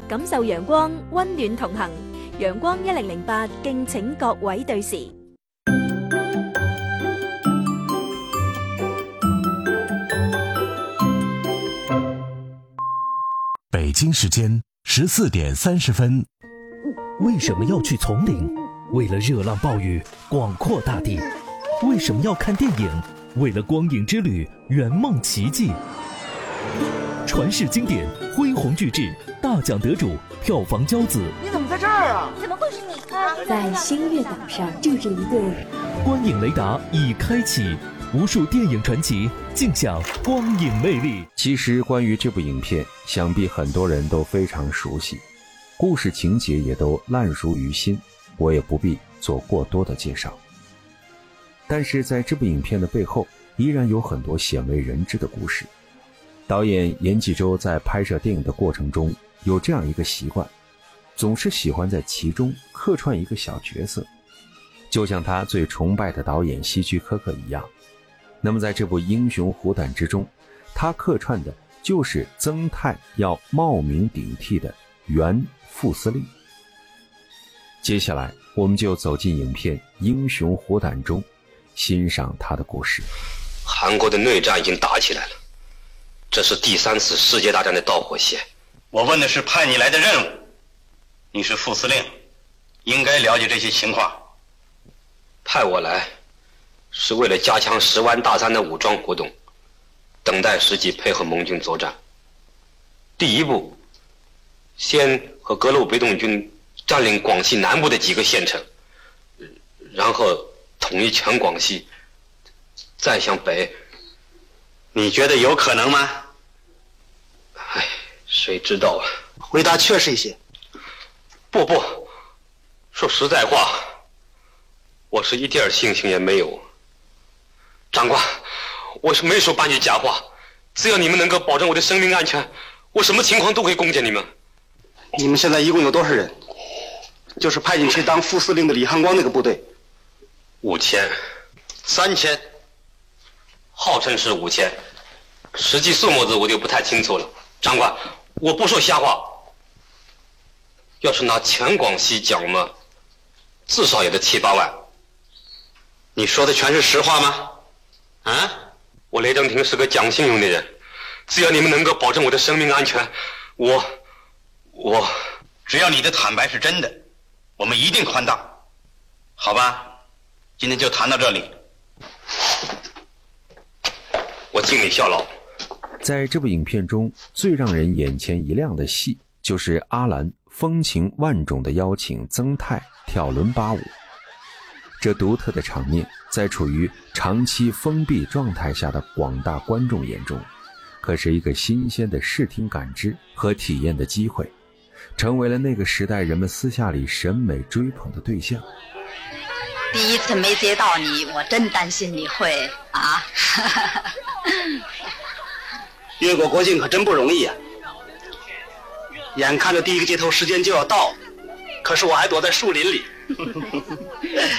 感受陽光，溫暖同行。陽光1008，敬請各位對時。 北京时间14点30分。 为什么要去丛林？为了热浪暴雨，广阔大地。为什么要看电影？为了光影之旅，圆梦奇迹。传世经典，恢宏巨制，大奖得主，票房骄子。 你怎么在这儿啊？ 怎么会是你啊？ 在星月岛上住着一对。 观影雷达已开启，无数电影传奇，尽享光影魅力。 其实关于这部影片，想必很多人都非常熟悉，故事情节也都烂熟于心，我也不必做过多的介绍。但是在这部影片的背后，依然有很多鲜为人知的故事。导演严纪洲在拍摄电影的过程中有这样一个习惯，总是喜欢在其中客串一个小角色，就像他最崇拜的导演希区柯克一样。那么在这部《英雄虎胆》之中，他客串的就是曾泰要冒名顶替的原副司令。接下来我们就走进影片《英雄虎胆》中，欣赏他的故事。 韩国的内战已经打起来了，这是第3次世界大战的导火线。 我问的是派你来的任务，你是副司令，应该了解这些情况。 派我来是为了加强10万大山的武装活动，等待时机配合盟军作战。第一步，先和各路别动军占领广西南部的几个县城，然后统一全广西，再向北。 你觉得有可能吗？ 哎，谁知道啊？ 回答确实一些。 不，说实在话，我是一点信心也没有。长官，我是没说半句假话，只要你们能够保证我的生命安全，我什么情况都会贡献你们。 你们现在一共有多少人？就是派进去当副司令的李汉光那个部队。 5000、3000，号称是5000，实际数目字我就不太清楚了。长官，我不说瞎话，要是拿全广西讲嘛，至少也得7、8万。 你说的全是实话吗？啊？ 我雷正廷是个讲信用的人，只要你们能够保证我的生命安全，我只要你的坦白是真的，我们一定宽大。好吧，今天就谈到这里。 我尽力效劳。 在这部影片中，最让人眼前一亮的戏，就是阿兰风情万种地邀请曾泰跳伦巴舞。这独特的场面，在处于长期封闭状态下的广大观众眼中，可是一个新鲜的视听感知和体验的机会，成为了那个时代人们私下里审美追捧的对象。 第一次没接到你，我真担心你会啊。 越过国境可真不容易啊！眼看着第一个接头时间就要到，可是我还躲在树林里。